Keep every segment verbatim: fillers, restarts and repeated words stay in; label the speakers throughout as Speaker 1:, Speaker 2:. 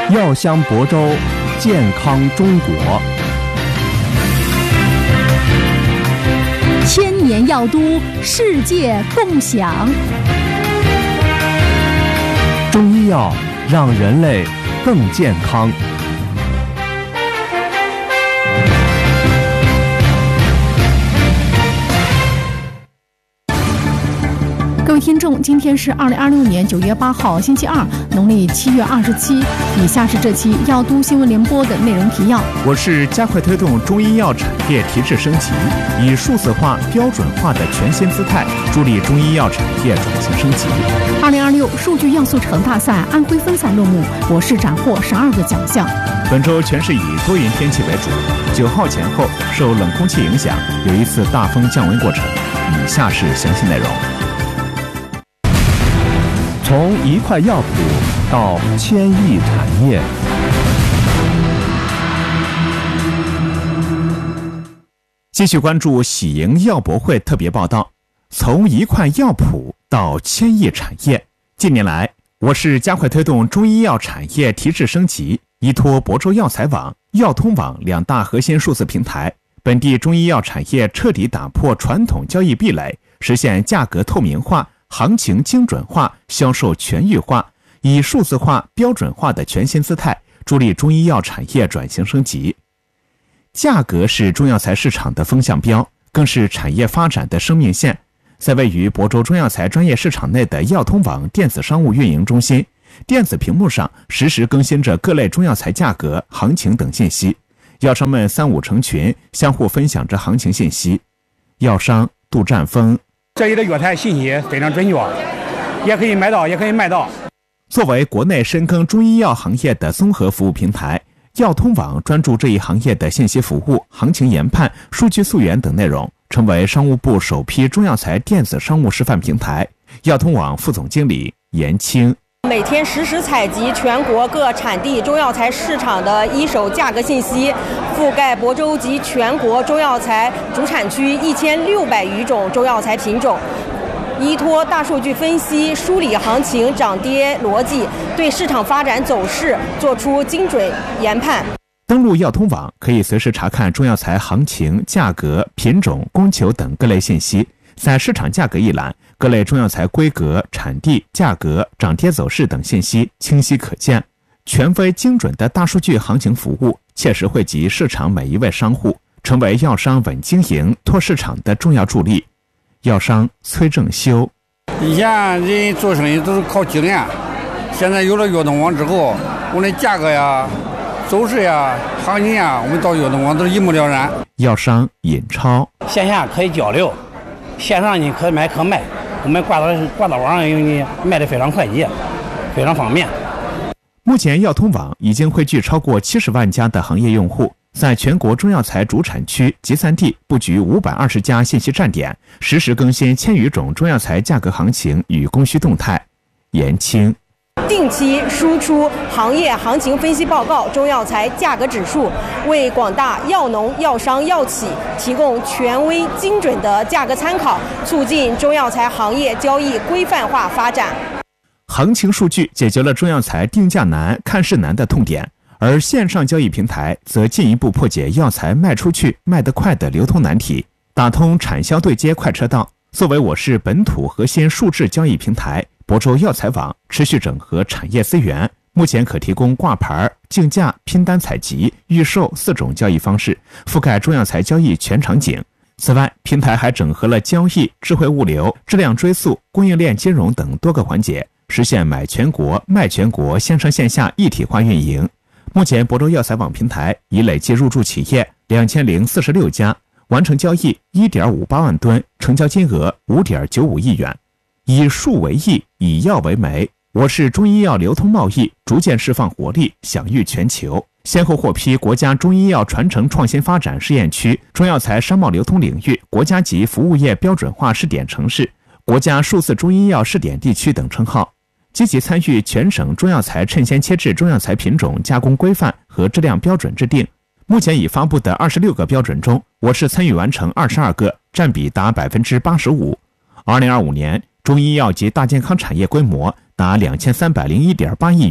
Speaker 1: 药香亳州，健康中国。
Speaker 2: 千年药都，世界共享。
Speaker 1: 中医药让人类更健康。
Speaker 2: 各位听众，今天是二零二六年九月八号，星期二，农历七月二十七。以下是这期药都新闻联播的内容提要。
Speaker 3: 我是加快推动中医药产业提质升级，以数字化、标准化的全新姿态，助力中医药产业转型升级。
Speaker 2: 二零二六数据要素城大赛安徽分赛落幕，我市斩获十二个奖项。
Speaker 3: 本周全市以多云天气为主，九号前后受冷空气影响，有一次大风降温过程。以下是详细内容。
Speaker 1: 从一块药谱到千亿产业，
Speaker 3: 继续关注喜迎药博会特别报道。从一块药谱到千亿产业，近年来，我市加快推动中医药产业提质升级，依托亳州药材网、药通网两大核心数字平台，本地中医药产业彻底打破传统交易壁垒，实现价格透明化、行情精准化、销售全域化，以数字化、标准化的全新姿态，助力中医药产业转型升级。价格是中药材市场的风向标，更是产业发展的生命线。在位于亳州中药材专业市场内的药通网电子商务运营中心，电子屏幕上实时更新着各类中药材价格、行情等信息，药商们三五成群，相互分享着行情信息。药商杜占峰：
Speaker 4: 这里的药材信息非常准确，也可以买到，也可以卖到。
Speaker 3: 作为国内深耕中医药行业的综合服务平台，药通网专注这一行业的信息服务、行情研判、数据溯源等内容，成为商务部首批中药材电子商务示范平台。药通网副总经理严青：
Speaker 5: 每天实时采集全国各产地中药材市场的一手价格信息，覆盖亳州及全国中药材主产区一千六百余种中药材品种，依托大数据分析，梳理行情涨跌逻辑，对市场发展走势做出精准研判。
Speaker 3: 登录药通网，可以随时查看中药材行情、价格、品种、供求等各类信息。在市场价格一栏，各类中药材规格、产地、价格、涨跌走势等信息清晰可见。权威精准的大数据行情服务，切实惠及市场每一位商户，成为药商稳经营、拓市场的重要助力。药商崔正修：
Speaker 6: 以前人做生意都是靠经验，现在有了药通网之后，我们价格呀、走势呀、行情呀，我们到药通网都是一目了然。
Speaker 3: 药商尹超：
Speaker 7: 线下可以交流，线上你可买可卖，我们挂到挂到网上，因为卖得非常快捷，非常方便。
Speaker 3: 目前药通网已经汇聚超过七十万家的行业用户，在全国中药材主产区集散地布局五百二十家信息站点，实时更新千余种中药材价格行情与供需动态。严青：
Speaker 5: 定期输出行业行情分析报告、中药材价格指数，为广大药农、药商、药企提供权威精准的价格参考，促进中药材行业交易规范化发展。
Speaker 3: 行情数据解决了中药材定价难、看市难的痛点，而线上交易平台则进一步破解药材卖出去、卖得快的流通难题，打通产销对接快车道。作为我市本土核心数字交易平台，亳州药材网持续整合产业资源，目前可提供挂牌、竞价、拼单采集、预售四种交易方式，覆盖中药材交易全场景。此外，平台还整合了交易、智慧物流、质量追溯、供应链金融等多个环节，实现买全国、卖全国线上线下一体化运营。目前，亳州药材网平台已累计入驻企业两千零四十六家，完成交易一点五八万吨，成交金额五点九五亿元。以数为益，以药为媒，我市中医药流通贸易逐渐释放活力，享誉全球。先后获批国家中医药传承创新发展试验区、中药材商贸流通领域国家级服务业标准化试点城市、国家数字中医药试点地区等称号。积极参与全省中药材趁先切制中药材品种加工规范和质量标准制定。目前已发布的二十六个标准中，我市参与完成二十二个，占比达百分之八十五。二零二五年，中医药及大健康产业规模达两千三百零一点八亿元，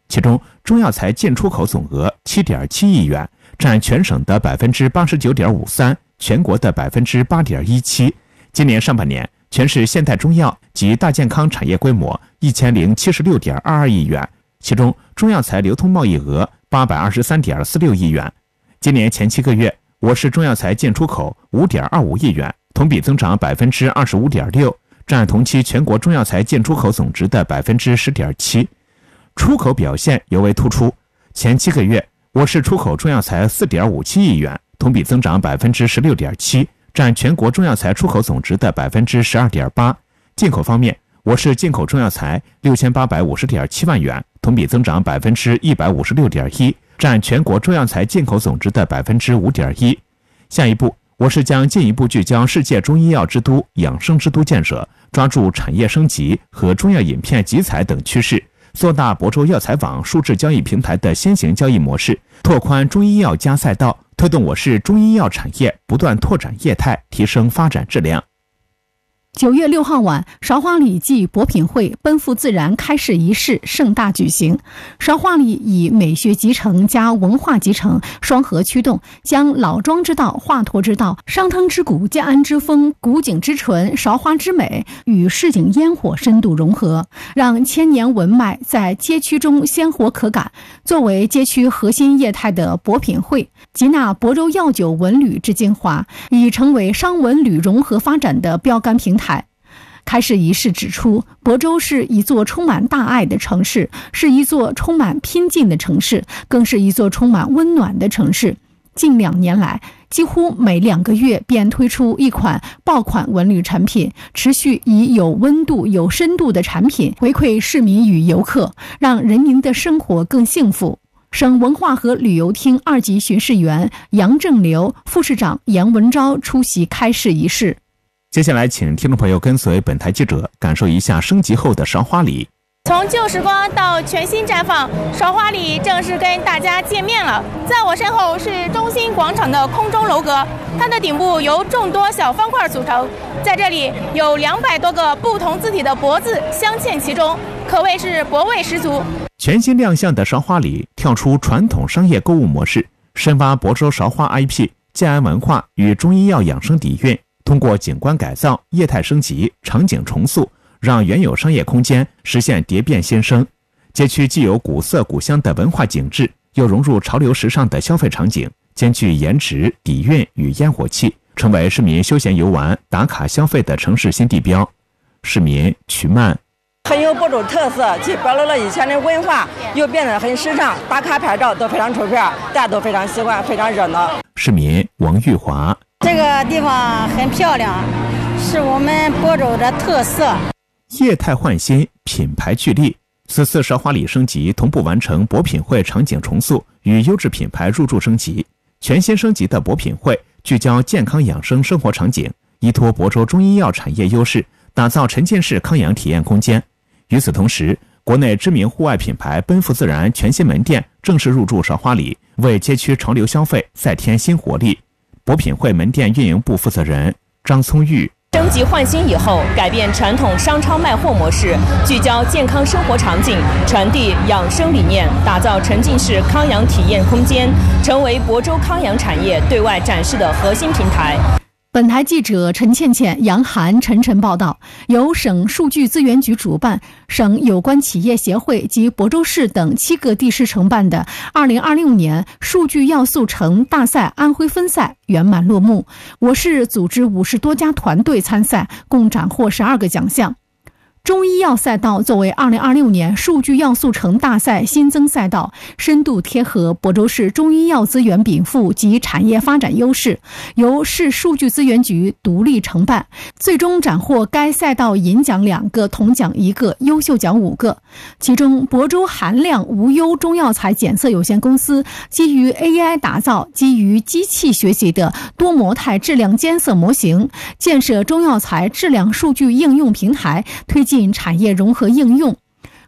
Speaker 3: 其中中药材进出口总额 七点七亿元，占全省的 百分之八十九点五三， 全国的 百分之八点一七。 今年上半年，全市现代中药及大健康产业规模 一千零七十六点二二亿元，其中中药材流通贸易额 八百二十三点四六亿元。今年前七个月，我市中药材进出口 五点二五亿元，同比增长 百分之二十五点六， 占同期全国中药材进出口总值的 百分之十点七。 出口表现尤为突出，前七个月我市出口中药材 四点五七亿元，同比增长 百分之十六点七， 占全国中药材出口总值的 百分之十二点八。 进口方面，我市进口中药材 六千八百五十点七万元，同比增长 百分之一百五十六点一， 占全国中药材进口总值的 百分之五点一。 下一步，我市将进一步聚焦世界中医药之都、养生之都建设，抓住产业升级和中药饮片集采等趋势，做大亳州药材网数字交易平台的先行交易模式，拓宽中医药加赛道，推动我市中医药产业不断拓展业态，提升发展质量。
Speaker 2: 九月六号晚，韶华里暨博品会奔赴自然开市仪式盛大举行。韶华里以美学集成加文化集成双核驱动，将老庄之道、华佗之道、商汤之古、建安之风、古井之纯、韶华之美与市井烟火深度融合，让千年文脉在街区中鲜活可感。作为街区核心业态的博品会，集纳亳州药酒文旅之精华，已成为商文旅融合发展的标杆平台。开市仪式指出，亳州是一座充满大爱的城市，是一座充满拼劲的城市，更是一座充满温暖的城市。近两年来，几乎每两个月便推出一款爆款文旅产品，持续以有温度、有深度的产品回馈市民与游客，让人民的生活更幸福。省文化和旅游厅二级巡视员杨正流、副市长杨文昭出席开市仪式。
Speaker 3: 接下来，请听众朋友跟随本台记者感受一下升级后的韶华里。
Speaker 8: 从旧时光到全新绽放，韶华里正式跟大家见面了。在我身后是中心广场的空中楼阁，它的顶部由众多小方块组成，在这里有两百多个不同字体的亳字镶嵌其中，可谓是亳味十足。
Speaker 3: 全新亮相的韶华里跳出传统商业购物模式，深挖亳州韶华 I P、建安文化与中医药养生底蕴，通过景观改造、业态升级、场景重塑，让原有商业空间实现蝶变新生。街区既有古色古香的文化景致，又融入潮流时尚的消费场景，兼具颜值、底蕴与烟火气，成为市民休闲游玩、打卡消费的城市新地标。市民曲曼
Speaker 5: 很有亳州特色，既保留了以前的文化，又变得很时尚，打卡拍照都非常出片，大家都非常喜欢，非常热闹。
Speaker 3: 市民王玉华，
Speaker 9: 这个地方很漂亮，是我们亳州的特色。
Speaker 3: 业态换新，品牌聚力。此次韶华里升级同步完成博品会场景重塑与优质品牌入驻升级。全新升级的博品会聚焦健康养生生活场景，依托亳州中医药产业优势，打造沉浸式康养体验空间。与此同时，国内知名户外品牌奔赴自然全新门店正式入驻韶华里，为街区潮流消费再添新活力。博品会门店运营部负责人张聪玉，
Speaker 10: 升级换新以后，改变传统商超卖货模式，聚焦健康生活场景，传递养生理念，打造沉浸式康养体验空间，成为亳州康养产业对外展示的核心平台。
Speaker 2: 本台记者陈倩倩、杨涵、陈晨报道，由省数据资源局主办，省有关企业协会及亳州市等七个地市承办的二零二六年数据要素城大赛安徽分赛圆满落幕。我市组织五十多家团队参赛，共斩获十二个奖项。中医药赛道作为二零二六年数据要素城大赛新增赛道，深度贴合亳州市中医药资源禀赋及产业发展优势，由市数据资源局独立承办，最终斩获该赛道银奖两个、铜奖一个、优秀奖五个。其中，亳州含量无忧中药材检测有限公司基于 A I 打造、基于机器学习的多模态质量监测模型，建设中药材质量数据应用平台，推进产业融合应用。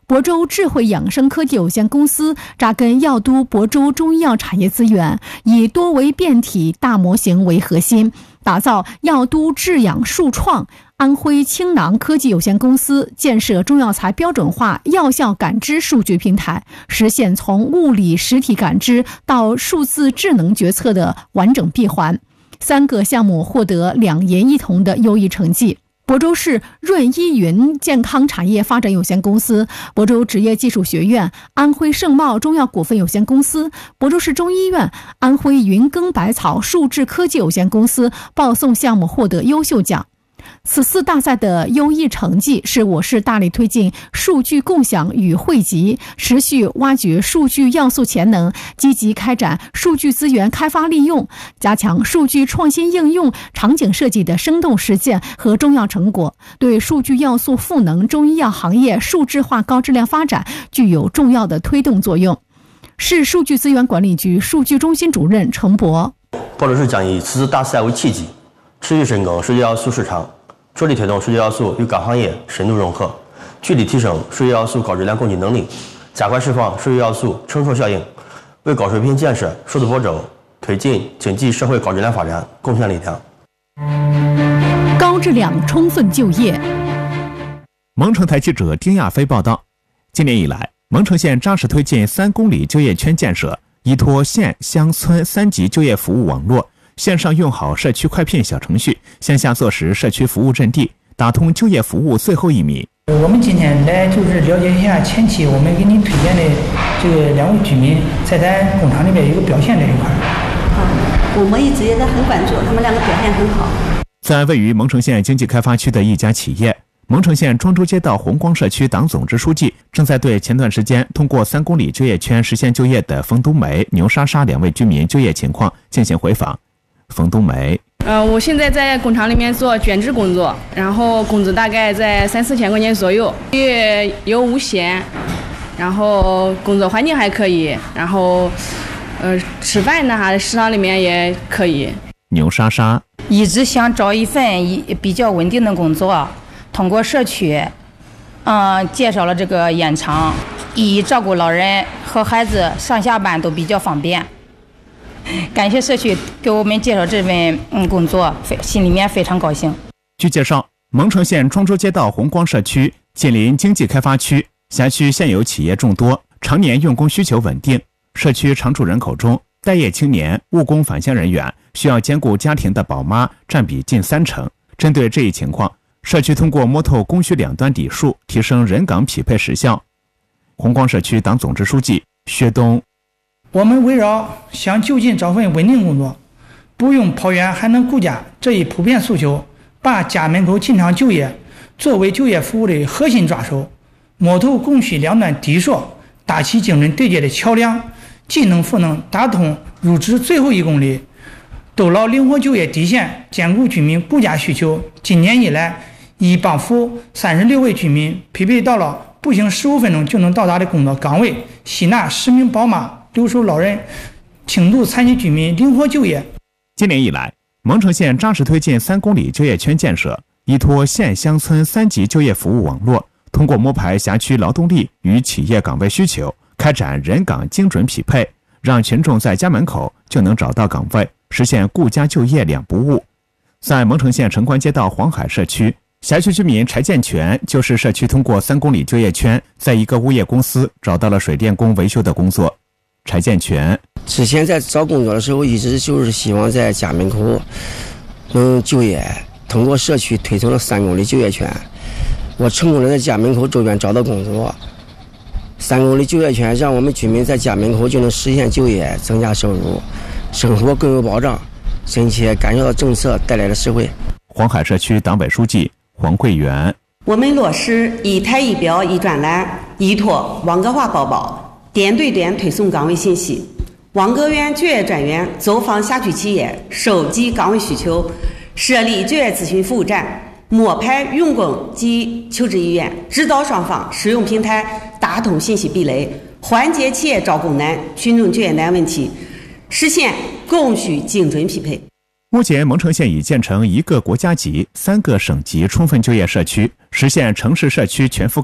Speaker 2: 亳州智慧养生科技有限公司扎根药都亳州中医药产业资源，以多维变体大模型为核心，打造药都智养数创。安徽青囊科技有限公司建设中药材标准化药效感知数据平台，实现从物理实体感知到数字智能决策的完整闭环。三个项目获得两银一铜的优异成绩。亳州市润一云健康产业发展有限公司、亳州职业技术学院、安徽盛茂中药股份有限公司、亳州市中医院、安徽云耕百草数智科技有限公司报送项目获得优秀奖。此次大赛的优异成绩是我市大力推进数据共享与汇集，持续挖掘数据要素潜能，积极开展数据资源开发利用，加强数据创新应用场景设计的生动实践和重要成果，对数据要素赋能中医药行业数字化高质量发展具有重要的推动作用。市数据资源管理局数据中心主任程博：
Speaker 11: 亳州市将以此次大赛为契机，持续深耕数据要素市场，着力推动数据要素与各行业深度融合，具体提升数据要素高质量供给能力，加快释放数据要素乘数效应，为高水平建设数字亳州推进经济社会高质量发展贡献力量。
Speaker 2: 高质量充分就业。
Speaker 3: 蒙城台记者丁亚飞报道，今年以来，蒙城县扎实推进三公里就业圈建设，依托县乡村三级就业服务网络，线上用好社区快聘小程序，线下做实社区服务阵地，打通就业服务最后一米。
Speaker 12: 我们今天来就是了解一下前期我们给您推荐的这个两位居民在咱工厂里边一个表现这一块。
Speaker 13: 我们一直也在很关注，他们两个表现很好。
Speaker 3: 在位于蒙城县经济开发区的一家企业，蒙城县庄周街道红光社区党总支书记正在对前段时间通过三公里就业圈实现就业的冯冬梅、牛莎莎两位居民就业情况进行回访。冯冬梅：
Speaker 14: 呃，我现在在工厂里面做卷制工作，然后工资大概在三四千块钱左右，月有五险，然后工作环境还可以，然后呃吃饭那啥的食堂里面也可以。
Speaker 3: 牛莎莎：
Speaker 15: 一直想找一份比较稳定的工作，通过社区，嗯，介绍了这个烟厂，以照顾老人和孩子上下班都比较方便。感谢社区给我们介绍这份嗯工作，心里面非常高兴。
Speaker 3: 据介绍，蒙城县庄周街道红光社区近邻经济开发区，辖区现有企业众多，常年用工需求稳定。社区常住人口中，待业青年、务工返乡人员需要兼顾家庭的宝妈占比近三成。针对这一情况，社区通过摸透供需两端底数，提升人岗匹配时效。红光社区党总支书记薛东：
Speaker 12: 我们围绕想就近找份稳定工作，不用跑远还能顾家这一普遍诉求，把家门口进厂就业作为就业服务的核心抓手，摸透供需两端底数，搭起精准对接的桥梁，既能赋能打通入职最后一公里，兜牢灵活就业底线，兼顾居民顾家需求。今年以来，已帮扶三十六位居民匹配到了步行十五分钟就能到达的工作岗位，吸纳十名宝妈、留守老人、轻度残疾居民灵活就业。
Speaker 3: 今年以来，蒙城县扎实推进三公里就业圈建设，依托县乡村三级就业服务网络，通过摸排辖区劳动力与企业岗位需求，开展人岗精准匹配，让群众在家门口就能找到岗位，实现顾家就业两不误。在蒙城县城关街道黄海社区，辖区居民柴建全就是社区通过三公里就业圈，在一个物业公司找到了水电工维修的工作。柴建全：
Speaker 16: 之前在找工作的时候，一直就是希望在家门口能就业，通过社区推成了三公里就业圈，我成功的在家门口周边找到工作。三公里就业圈让我们居民在家门口就能实现就业，增加收入，生活更有保障，深切感受到政策带来的实惠。
Speaker 3: 黄海社区党委书记黄桂元：
Speaker 13: 我们落实一台一表一专栏，依托网格化报报，点对点推送岗位信息。网格员就业专员走访辖区企业，收集岗位需求，设立就业咨询服务站，摸排用工及求职意愿，指导双方使用平台，打通信息壁垒，缓解企业招工难、群众就业难问题，实现供需精准匹配。
Speaker 3: 目前，蒙城县已建成一个国家级、三个省级充分就业社区，实现城市社区全覆盖。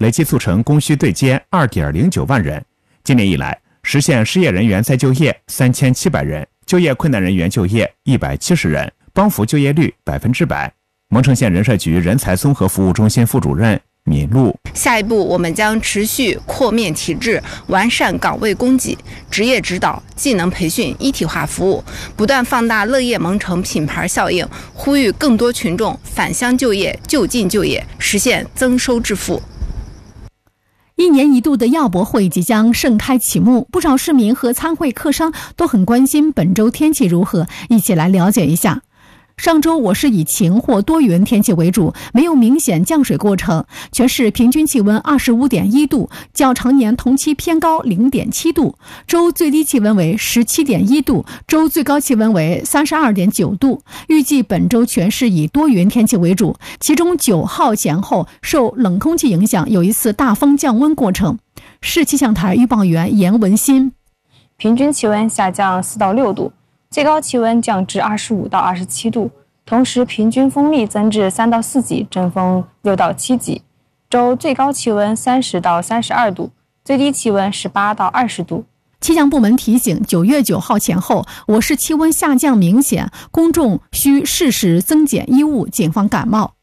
Speaker 3: 累计促成供需对接 二点零九万人。今年以来，实现失业人员再就业三千七百人，就业困难人员就业一百七十人，帮扶就业率百分之百。蒙城县人社局人才综合服务中心副主任闵璐，
Speaker 17: 下一步我们将持续扩面体制，完善岗位供给、职业指导、技能培训一体化服务，不断放大乐业蒙城品牌效应，呼吁更多群众返乡就业、就近就业，实现增收致富。
Speaker 2: 一年一度的亚博会即将盛开启幕，不少市民和参会客商都很关心本周天气如何，一起来了解一下。上周我市以晴或多云天气为主，没有明显降水过程，全市平均气温 二十五点一度，较常年同期偏高 零点七度，周最低气温为 十七点一度，周最高气温为 三十二点九度。预计本周全市以多云天气为主，其中九号前后受冷空气影响，有一次大风降温过程。市气象台预报员严文新，
Speaker 18: 平均气温下降四到六度，最高气温降至二十五到二十七度，同时平均风力增至三到四级，阵风六到七级。周最高气温三十到三十二度，最低气温十八到二十度。
Speaker 2: 气象部门提醒，九月九号前后，我市气温下降明显，公众需适时增减衣物，谨防感冒。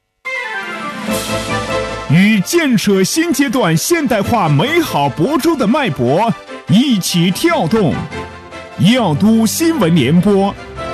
Speaker 3: 与建设新阶段现代化美好亳州的脉搏一起跳动。耀都新闻联播。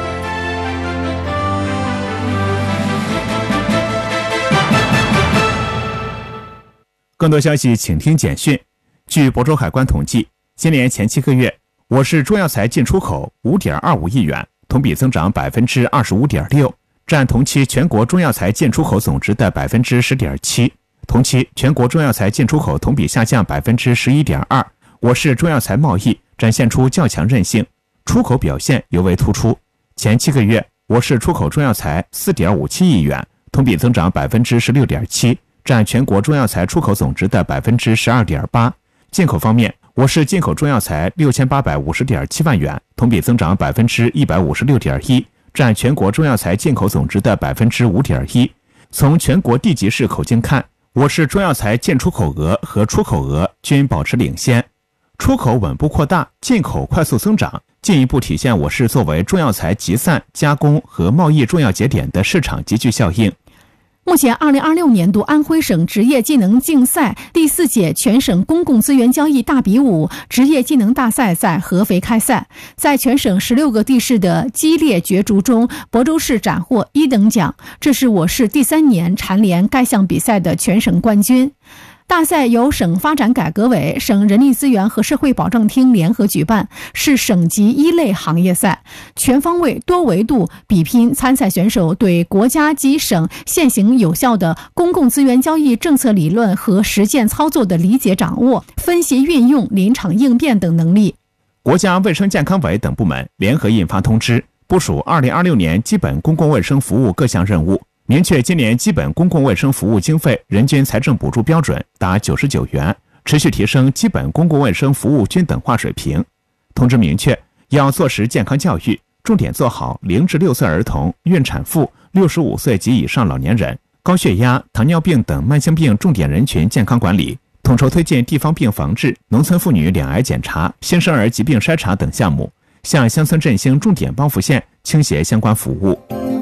Speaker 3: 更多消息请听简讯。据亳州海关统计，今年前七个月，我市中药材进出口 五点二五亿元，同比增长 百分之二十五点六， 占同期全国中药材进出口总值的 百分之十点七。 同期全国中药材进出口同比下降 百分之十一点二， 我市中药材贸易展现出较强韧性，出口表现尤为突出。前七个月，我市出口中药材 四点五七亿元，同比增长 百分之十六点七， 占全国中药材出口总值的 百分之十二点八。 进口方面，我市进口中药材 六千八百五十点七万元，同比增长 百分之一百五十六点一， 占全国中药材进口总值的 百分之五点一。 从全国地级市口径看，我市中药材进出口额和出口额均保持领先，出口稳步扩大，进口快速增长，进一步体现我市作为中药材集散、加工和贸易重要节点的市场集聚效应。
Speaker 2: 目前二零二六年度安徽省职业技能竞赛第四届全省公共资源交易大比武职业技能大赛在合肥开赛，在全省十六个地市的激烈角逐中，亳州市斩获一等奖，这是我市第三年蝉联该项比赛的全省冠军。大赛由省发展改革委、省人力资源和社会保障厅联合举办，是省级一类行业赛，全方位多维度比拼参赛选手对国家及省现行有效的公共资源交易政策理论和实践操作的理解掌握、分析运用、临场应变等能力。
Speaker 3: 国家卫生健康委等部门联合印发通知，部署二零二六年基本公共卫生服务各项任务，明确今年基本公共卫生服务经费人均财政补助标准达九十九元，持续提升基本公共卫生服务均等化水平。通知明确，要做实健康教育，重点做好零至六岁儿童、孕产妇、六十五岁及以上老年人、高血压、糖尿病等慢性病重点人群健康管理，统筹推进地方病防治、农村妇女两癌检查、新生儿疾病筛查等项目，向乡村振兴重点帮扶县倾斜相关服务。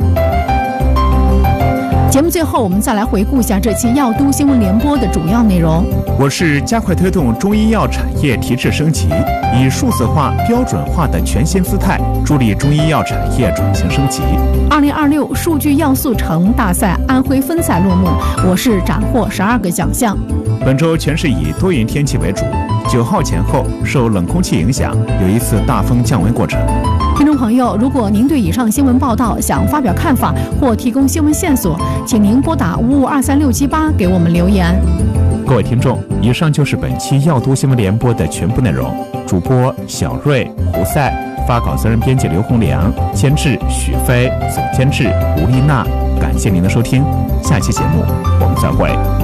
Speaker 2: 节目最后，我们再来回顾一下这期耀都新闻联播的主要内容。
Speaker 3: 我市加快推动中医药产业提质升级，以数字化、标准化的全新姿态，助力中医药产业转型升级。
Speaker 2: 二零二六数据要素城大赛安徽分赛落幕，我市斩获十二个奖项。
Speaker 3: 本周全市以多云天气为主，九号前后受冷空气影响，有一次大风降温过程。
Speaker 2: 听众朋友，如果您对以上新闻报道想发表看法或提供新闻线索，请您拨打五五二三六七八给我们留言。
Speaker 3: 各位听众，以上就是本期耀都新闻联播的全部内容。主播小瑞、胡赛，发稿责任编辑刘洪良，监制许飞，总监制吴丽娜。感谢您的收听，下期节目我们再会。